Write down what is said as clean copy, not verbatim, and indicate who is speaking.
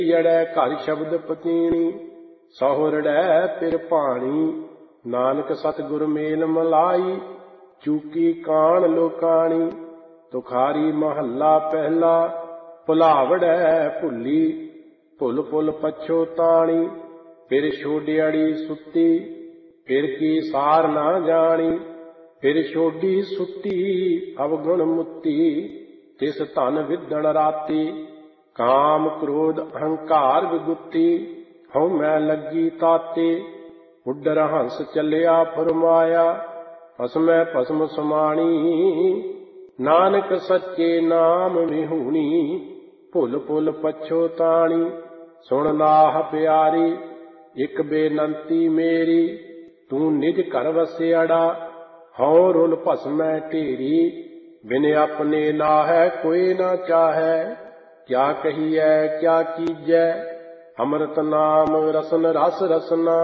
Speaker 1: ਜੜੈ ਘਰ ਸ਼ਬਦ ਪਤੀਣੀ, ਸਹੁਰੜੈ ਪਿਰ ਭਾਣੀ। ਨਾਨਕ ਸਤਿਗੁਰ ਮੇਲ ਮਲਾਈ, ਚੂਕੀ ਕਾਣ ਲੋਕਾਣੀ। ਤੁਖਾਰੀ ਮਹੱਲਾ ਪਹਿਲਾ, ਭੁਲਾਵੜੈ ਭੁੱਲੀ, ਭੁੱਲ ਭੁੱਲ ਪਛੋਤਾਣੀ। ਫਿਰ ਛੋਡਿਆੜੀ ਸੁੱਤੀ, ਫਿਰ ਕੀ ਸਾਰ ਨਾ ਜਾਣੀ। ਫਿਰ ਛੋਡੀ ਸੁੱਤੀ ਅਵਗੁਣ ਮੁੱਤੀ, ਤਿਸ ਧਨ ਵਿਦਣ ਰਾਤੀ। ਕਾਮ ਕ੍ਰੋਧ ਅਹੰਕਾਰ ਵਿਗੁੱਤੀ, ਹਉ ਮੈਂ ਲੱਗੀ ਤਾਤੇ। ਉੱਡਰ ਹੰਸ ਚੱਲਿਆ ਫੁਰਮਾਇਆ, ਭਸਮੈ ਭਸਮ ਸਮਾਣੀ। ਨਾਨਕ ਸੱਚੇ ਨਾਮ ਵਿਹੂਣੀ, ਭੁੱਲ ਭੁੱਲ ਪਛੋਤਾਣੀ। ਸੁਣ ਨਾਹ ਪਿਆਰੀ, ਇਕ ਬੇਨੰਤੀ ਮੇਰੀ। ਤੂੰ ਨਿਜ ਘਰ ਵਸਿਆੜਾ, ਹਉ ਰੁਲ ਭਸਮੈ ਢੇਰੀ। ਬਿਨ ਆਪਣੇ ਨਾਹੈ ਕੋਈ ਨਾ ਚਾਹੈ, ਕਿਆ ਕਹੀਐ ਕਿਆ ਕੀਜੈ। ਅੰਮ੍ਰਿਤ ਨਾਮ ਰਸਨ ਰਸ ਰਸਨਾ,